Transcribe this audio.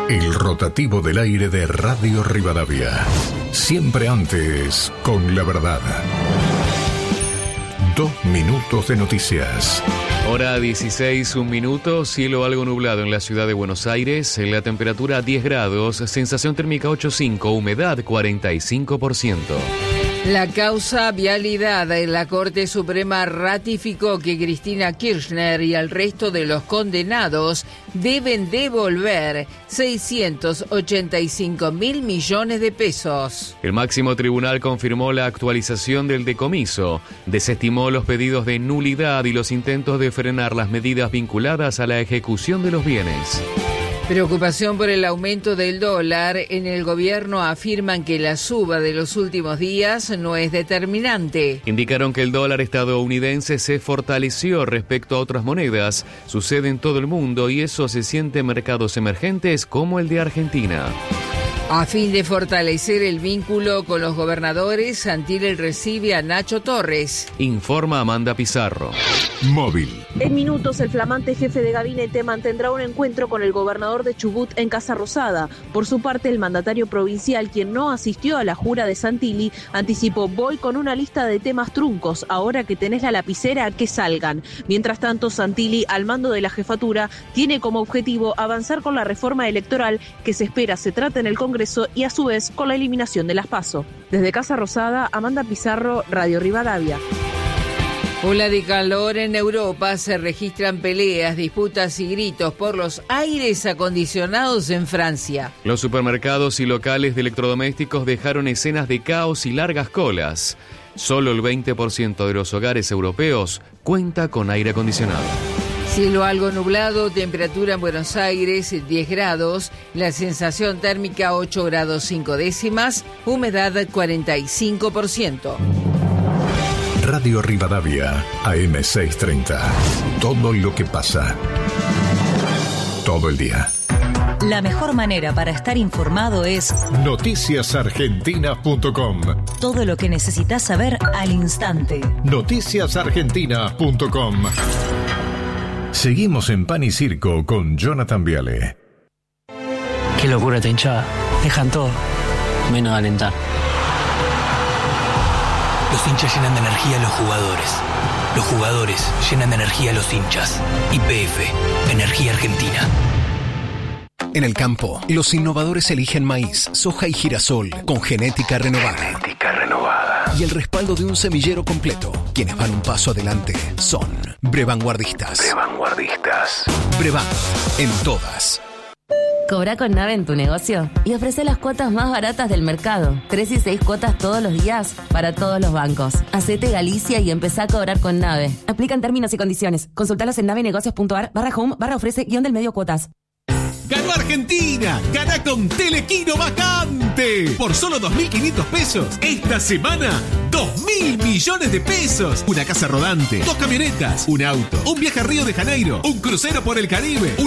El rotativo del aire de Radio Rivadavia. Siempre antes, con la verdad. 2 minutos de noticias. Hora 16, 1 minuto, cielo algo nublado en la ciudad de Buenos Aires, la temperatura 10 grados, sensación térmica 8,5, humedad 45%. La causa vialidad. La Corte Suprema ratificó que Cristina Kirchner y el resto de los condenados deben devolver 685.000 millones de pesos. El máximo tribunal confirmó la actualización del decomiso, desestimó los pedidos de nulidad y los intentos de frenar las medidas vinculadas a la ejecución de los bienes. Preocupación por el aumento del dólar. En el gobierno afirman que la suba de los últimos días no es determinante. Indicaron que el dólar estadounidense se fortaleció respecto a otras monedas. Sucede en todo el mundo y eso se siente en mercados emergentes como el de Argentina. A fin de fortalecer el vínculo con los gobernadores, Santilli recibe a Nacho Torres. Informa Amanda Pizarro. Móvil. En minutos, el flamante jefe de gabinete mantendrá un encuentro con el gobernador de Chubut en Casa Rosada. Por su parte, el mandatario provincial, quien no asistió a la jura de Santilli, anticipó: voy con una lista de temas truncos, ahora que tenés la lapicera, que salgan. Mientras tanto, Santilli, al mando de la jefatura, tiene como objetivo avanzar con la reforma electoral que se espera se trate en el Congreso y a su vez con la eliminación de las PASO. Desde Casa Rosada, Amanda Pizarro, Radio Rivadavia. Ola de calor en Europa, se registran peleas, disputas y gritos por los aires acondicionados en Francia. Los supermercados y locales de electrodomésticos dejaron escenas de caos y largas colas. Solo el 20% de los hogares europeos cuenta con aire acondicionado. Cielo algo nublado, temperatura en Buenos Aires 10 grados, la sensación térmica 8 grados 5 décimas, humedad 45%. Radio Rivadavia, AM 630. Todo lo que pasa. Todo el día. La mejor manera para estar informado es noticiasargentinas.com. Todo lo que necesitas saber al instante. Noticiasargentinas.com. Seguimos en Pan y Circo con Jonathan Viale. Qué locura esta hinchada. Dejan todo, menos alentar. Los hinchas llenan de energía a los jugadores. Los jugadores llenan de energía a los hinchas. YPF, Energía Argentina. En el campo, los innovadores eligen maíz, soja y girasol con genética renovada. Y el respaldo de un semillero completo. Quienes van un paso adelante son Brevanguardistas. Brevant, en todas. Cobra con Nave en tu negocio y ofrece las cuotas más baratas del mercado. 3 y 6 cuotas todos los días para todos los bancos. Hacete Galicia y empezá a cobrar con Nave. Aplican términos y condiciones. Consultalos en navenegocios.ar/home/ofrece_medio cuotas. ¡Ganó Argentina! ¡Gana con Telequino Vacante! Por solo 2.500 pesos. Esta semana, 2.000 millones de pesos. Una casa rodante, 2 camionetas, un auto, un viaje a Río de Janeiro, un crucero por el Caribe,